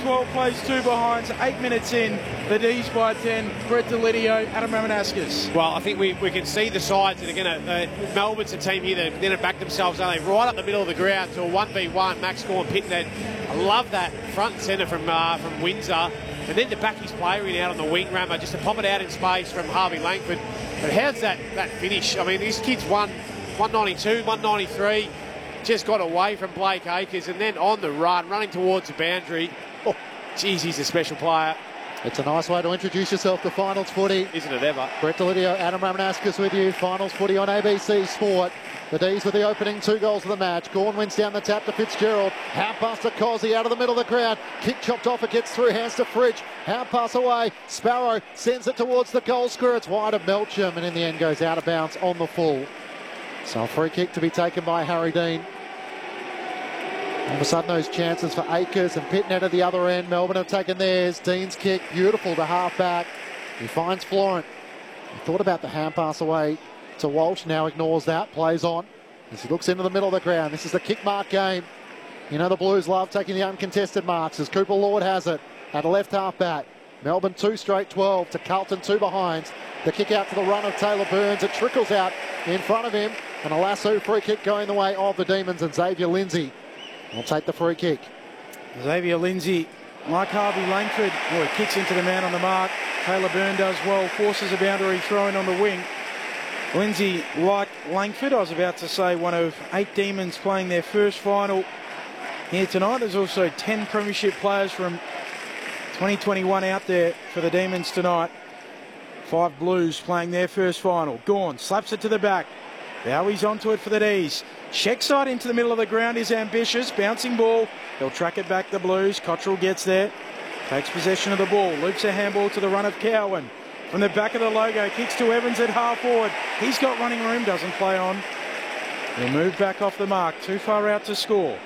12 plays 2 behinds, 8 minutes in. The D's by 10. Brett Delidio, Adam Ramanaskas. Well, I think we can see the sides that are going to... Melbourne's a team here that are going to back themselves, aren't they? Right up the middle of the ground to a 1v1. Max Gawn Pitnet. I love that front and centre from Windsor. And then to back his player in out on the wing, Rammer, just to pop it out in space from Harvey Langford. But how's that finish? I mean, this kid's won 192, 193. Just got away from Blake Acres and then on the run, running towards the boundary. Oh, geez, he's a special player. It's a nice way to introduce yourself to Finals Footy. Isn't it ever? Brett Delidio, Adam Ramanaskas with you. Finals Footy on ABC Sport. The D's with the opening 2 goals of the match. Gawn wins down the tap to Fitzgerald. Hand pass to Cozzy out of the middle of the ground. Kick chopped off, it gets through, hands to Fridge. Hand pass away. Sparrow sends it towards the goal square. It's wide of Melcham and in the end goes out of bounds on the full. So a free kick to be taken by Harry Dean. All of a sudden those chances for Acres and Pitnet at the other end. Melbourne have taken theirs. Dean's kick, beautiful to half back. He finds Florent. He thought about the hand pass away to Walsh, now ignores that, plays on as he looks into the middle of the ground. This is the kick mark game. You know the Blues love taking the uncontested marks as Cooper Lord has it at a left half back. Melbourne 2 straight 12 to Carlton 2 behind. The kick out to the run of Taylor Burns. It trickles out in front of him and a lasso free kick going the way of the Demons and Xavier Lindsay will take the free kick. Xavier Lindsay, like Harvey Langford, he kicks into the man on the mark. Taylor Byrne does well, forces a boundary throw in on the wing. Lindsay, like Langford, I was about to say, one of 8 Demons playing their first final here tonight. There's also 10 premiership players from 2021 out there for the Demons tonight. 5 Blues playing their first final. Gawn slaps it to the back. Bowie's onto it for the D's. Check side into the middle of the ground is ambitious. Bouncing ball. They'll track it back, the Blues. Cottrell gets there. Takes possession of the ball. Loops a handball to the run of Cowan. From the back of the logo, kicks to Evans at half forward. He's got running room, doesn't play on. He'll move back off the mark, too far out to score.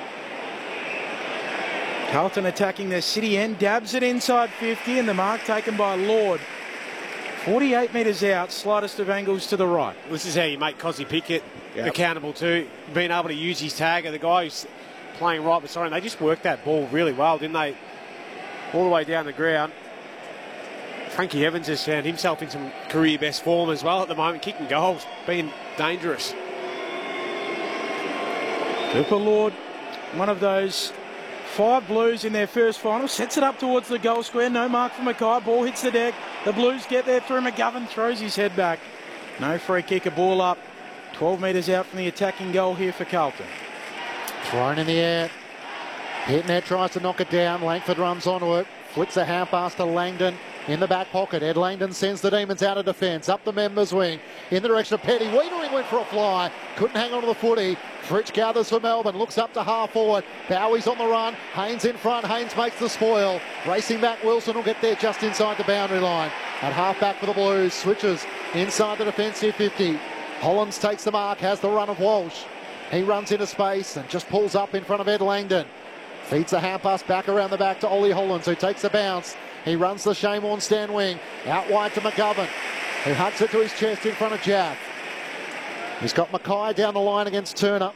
Carlton attacking their city end, dabs it inside 50 and the mark taken by Lord. 48 metres out, slightest of angles to the right. This is how you make Cozzy Pickett accountable too, being able to use his tag. And the guy who's playing right beside him, they just worked that ball really well, didn't they? All the way down the ground. Frankie Evans has found himself in some career best form as well at the moment, kicking goals, being dangerous. Cooper Lord, one of those 5 Blues in their first final, sets it up towards the goal square. No mark for Mackay. Ball hits the deck. The Blues get there through. McGovern throws his head back. No free kick, a ball up. 12 metres out from the attacking goal here for Carlton. Thrown in the air. Pitnet tries to knock it down. Langford runs onto it. Flicks a hand pass to Langdon in the back pocket. Ed Langdon sends the Demons out of defence. Up the members' wing. In the direction of Petty. Wiedering went for a fly. Couldn't hang on to the footy. Fritsch gathers for Melbourne. Looks up to half forward. Bowie's on the run. Haynes in front. Haynes makes the spoil. Racing back. Wilson will get there just inside the boundary line. At half back for the Blues. Switches inside the defensive 50. Hollands takes the mark. Has the run of Walsh. He runs into space and just pulls up in front of Ed Langdon. Feeds the hand pass back around the back to Ollie Hollands, who takes a bounce. He runs the Shane Warne stand wing. Out wide to McGovern, who hugs it to his chest in front of Jaff. He's got Mackay down the line against Turner.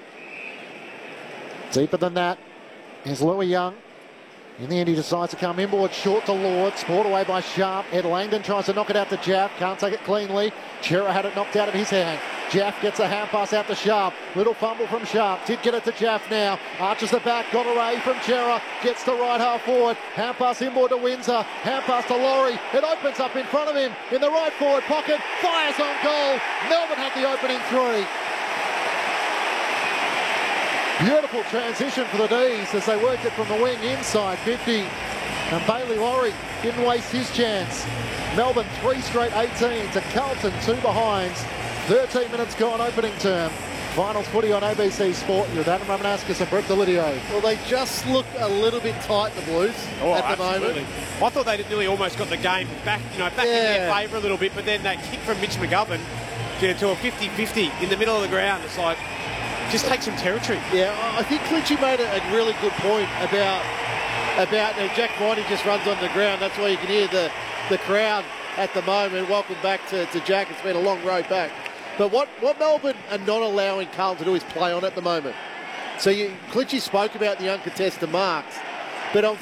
Deeper than that is Louis Young. In the end, he decides to come inboard short to Lord. Sport away by Sharp. Ed Langdon tries to knock it out to Jaff. Can't take it cleanly. Chera had it knocked out of his hand. Jaff gets a hand pass out to Sharp. Little fumble from Sharp. Did get it to Jaff now. Arches the back. Got away from Chera. Gets the right half forward. Hand pass inboard to Windsor. Hand pass to Laurie. It opens up in front of him in the right forward pocket. Fires on goal. Melbourne had the opening 3. Beautiful transition for the D's as they worked it from the wing inside 50. And Bailey Laurie didn't waste his chance. Melbourne 3 straight 18 to Carlton 2 behinds. 13 minutes gone opening term. Finals Footy on ABC Sport with Adam Ramanaskas and Brett Delidio. Well, they just look a little bit tight, the Blues, at the moment. I thought they nearly almost got the game back, back in their favour a little bit, but then that kick from Mitch McGovern to a 50-50 in the middle of the ground, it's like, just take some territory. Yeah, I think Clichy made a really good point about Jack Viney just runs on the ground. That's why you can hear the crowd at the moment. Welcome back to Jack. It's been a long road back. But what Melbourne are not allowing Carlton to do is play on at the moment. So Clichy spoke about the uncontested marks. But on